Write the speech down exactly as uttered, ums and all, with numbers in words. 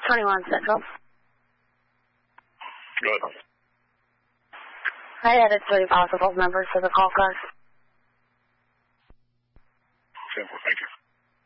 twenty-one Central. Good. I added three possible members to the call card. Simple, thank you.